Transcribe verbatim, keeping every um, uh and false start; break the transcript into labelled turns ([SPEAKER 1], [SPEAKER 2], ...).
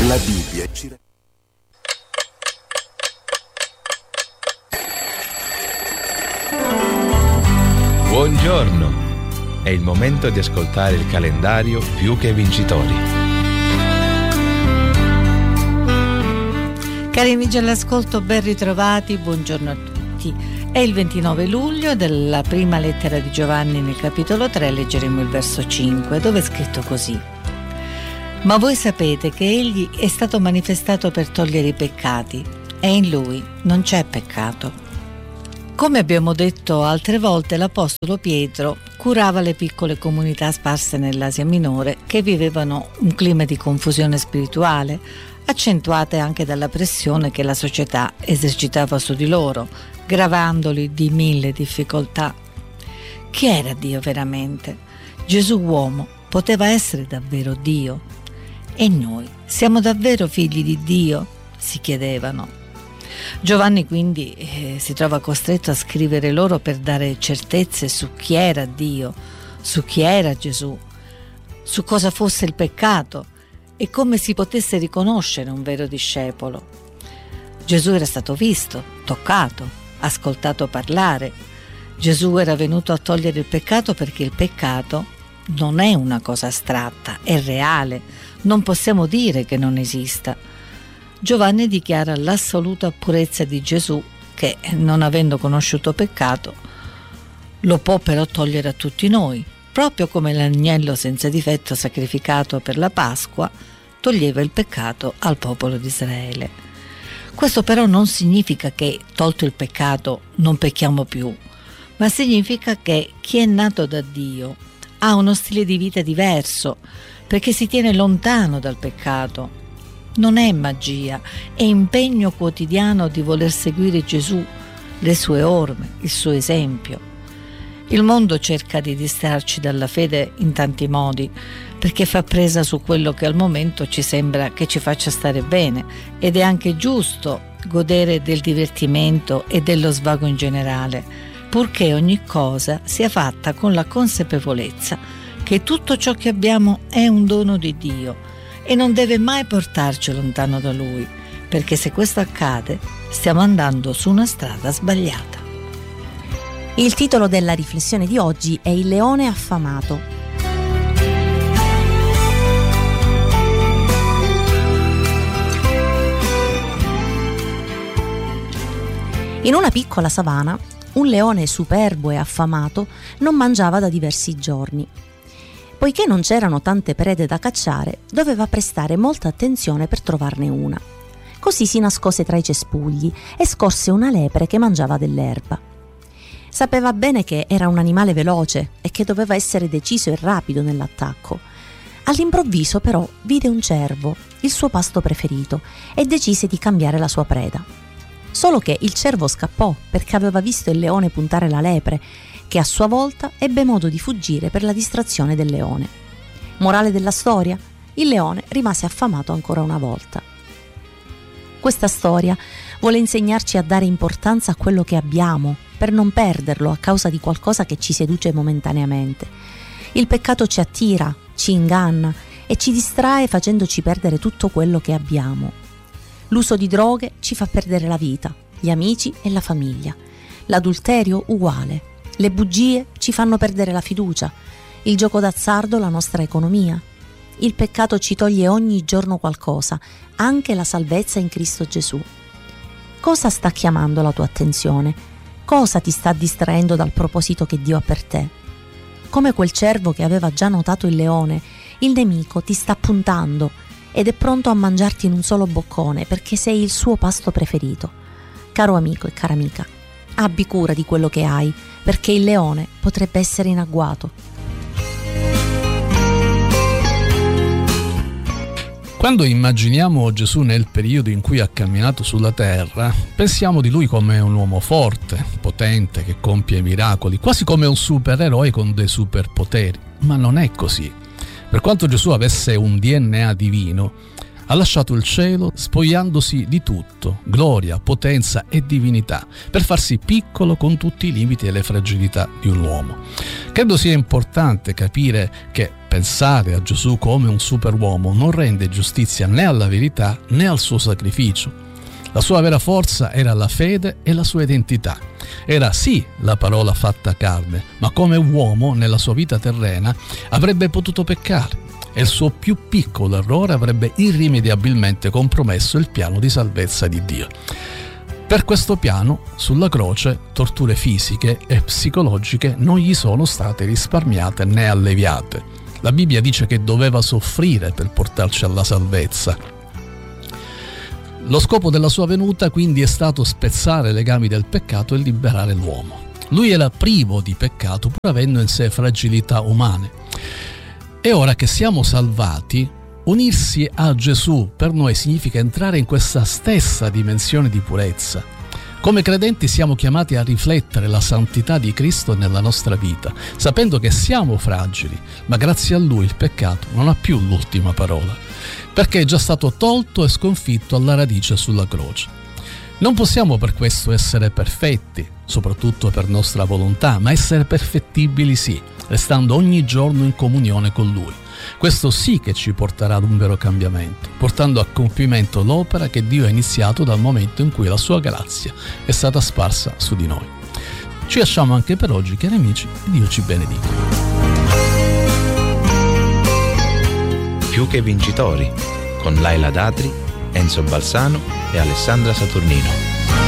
[SPEAKER 1] La Bibbia ci...
[SPEAKER 2] Buongiorno, è il momento di ascoltare il calendario Più che Vincitori.
[SPEAKER 3] Cari amici all'ascolto, ben ritrovati, buongiorno a tutti. È il ventinove luglio della prima lettera di Giovanni nel capitolo tre, leggeremo il verso cinque, dove è scritto così: ma voi sapete che egli è stato manifestato per togliere i peccati e in lui non c'è peccato. Come abbiamo detto altre volte, l'Apostolo Pietro curava le piccole comunità sparse nell'Asia Minore che vivevano un clima di confusione spirituale, accentuate anche dalla pressione che la società esercitava su di loro, gravandoli di mille difficoltà. Chi era Dio veramente? Gesù uomo poteva essere davvero Dio? E noi siamo davvero figli di Dio? Si chiedevano. Giovanni quindi eh, si trova costretto a scrivere loro per dare certezze su chi era Dio, su chi era Gesù, su cosa fosse il peccato e come si potesse riconoscere un vero discepolo. Gesù era stato visto, toccato, ascoltato parlare. Gesù era venuto a togliere il peccato perché il peccato non è una cosa astratta, è reale, non possiamo dire che non esista. Giovanni dichiara l'assoluta purezza di Gesù che, non avendo conosciuto peccato, lo può però togliere a tutti noi, proprio come l'agnello senza difetto sacrificato per la Pasqua toglieva il peccato al popolo di Israele. Questo però non significa che, tolto il peccato, non pecchiamo più, ma significa che chi è nato da Dio ha uno stile di vita diverso, perché si tiene lontano dal peccato. Non è magia, è impegno quotidiano di voler seguire Gesù, le sue orme, il suo esempio. Il mondo cerca di distrarci dalla fede in tanti modi, perché fa presa su quello che al momento ci sembra che ci faccia stare bene, ed è anche giusto godere del divertimento e dello svago in generale, purché ogni cosa sia fatta con la consapevolezza che tutto ciò che abbiamo è un dono di Dio e non deve mai portarci lontano da Lui, perché se questo accade stiamo andando su una strada sbagliata.
[SPEAKER 4] Il titolo della riflessione di oggi è Il leone affamato. In una piccola savana, un leone superbo e affamato non mangiava da diversi giorni. Poiché non c'erano tante prede da cacciare, doveva prestare molta attenzione per trovarne una. Così si nascose tra i cespugli e scorse una lepre che mangiava dell'erba. Sapeva bene che era un animale veloce e che doveva essere deciso e rapido nell'attacco. All'improvviso però vide un cervo, il suo pasto preferito, e decise di cambiare la sua preda. Solo che il cervo scappò perché aveva visto il leone puntare la lepre, che a sua volta ebbe modo di fuggire per la distrazione del leone. Morale della storia? Il leone rimase affamato ancora una volta. Questa storia vuole insegnarci a dare importanza a quello che abbiamo, per non perderlo a causa di qualcosa che ci seduce momentaneamente. Il peccato ci attira, ci inganna e ci distrae facendoci perdere tutto quello che abbiamo. L'uso di droghe ci fa perdere la vita, gli amici e la famiglia. L'adulterio uguale. Le bugie ci fanno perdere la fiducia, il gioco d'azzardo la nostra economia. Il peccato ci toglie ogni giorno qualcosa, anche la salvezza in Cristo Gesù. Cosa sta chiamando la tua attenzione? Cosa ti sta distraendo dal proposito che Dio ha per te? Come quel cervo che aveva già notato il leone, il nemico ti sta puntando ed è pronto a mangiarti in un solo boccone perché sei il suo pasto preferito. Caro amico e cara amica, abbi cura di quello che hai, perché il leone potrebbe essere in agguato.
[SPEAKER 5] Quando immaginiamo Gesù nel periodo in cui ha camminato sulla terra, pensiamo di lui come un uomo forte, potente, che compie miracoli, quasi come un supereroe con dei superpoteri. Ma non è così. Per quanto Gesù avesse un D N A divino, ha lasciato il cielo spogliandosi di tutto, gloria, potenza e divinità, per farsi piccolo con tutti i limiti e le fragilità di un uomo. Credo sia importante capire che Pensare a Gesù come un superuomo non rende giustizia né alla verità né al suo sacrificio. La sua vera forza era la fede e la sua identità. Era sì la parola fatta carne, ma come uomo nella sua vita terrena avrebbe potuto peccare e il suo più piccolo errore avrebbe irrimediabilmente compromesso il piano di salvezza di Dio. Per questo piano, sulla croce, torture fisiche e psicologiche non gli sono state risparmiate né alleviate. La Bibbia dice che doveva soffrire per portarci alla salvezza. Lo scopo della sua venuta quindi è stato spezzare i legami del peccato e liberare l'uomo. Lui era privo di peccato pur avendo in sé fragilità umane. E ora che siamo salvati, unirsi a Gesù per noi significa entrare in questa stessa dimensione di purezza. Come credenti siamo chiamati a riflettere la santità di Cristo nella nostra vita, sapendo che siamo fragili, ma grazie a Lui il peccato non ha più l'ultima parola, perché è già stato tolto e sconfitto alla radice sulla croce. Non possiamo per questo essere perfetti, soprattutto per nostra volontà, ma essere perfettibili sì, restando ogni giorno in comunione con Lui. Questo sì che ci porterà ad un vero cambiamento, portando a compimento l'opera che Dio ha iniziato dal momento in cui la sua grazia è stata sparsa su di noi. Ci lasciamo anche per oggi, cari amici, e Dio ci benedica.
[SPEAKER 2] Più che vincitori, con Laila Datri, Enzo Balsano e Alessandra Saturnino.